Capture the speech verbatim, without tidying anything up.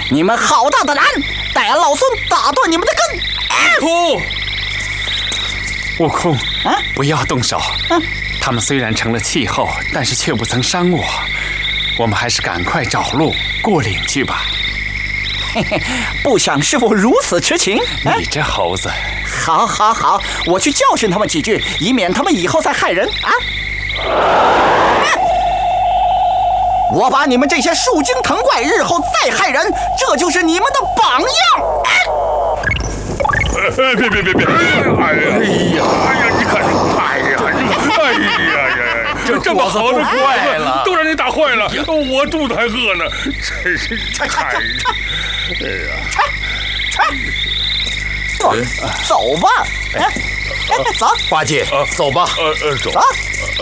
你们好大的胆，待俺老孙打断你们的根！ 空，悟空， 啊， 不要动手。 嗯， 他们虽然成了气候，但是却不曾伤我。我们还是赶快找路过岭去吧。 嘿嘿，不想师傅如此痴情。啊、 你这猴子！ 好，好，好，我去教训他们几句，以免他们以后再害人啊！我把你们这些树精藤怪日后再害人，这就是你们的榜样！ 别别别别！哎呀哎呀哎呀！你看，哎呀哎呀呀！这这么好的坏了，都让你打坏了，我肚子还饿呢，真是太……哎呀！ 走走吧，哎哎，走， 八戒，走吧， 呃呃，走。 走。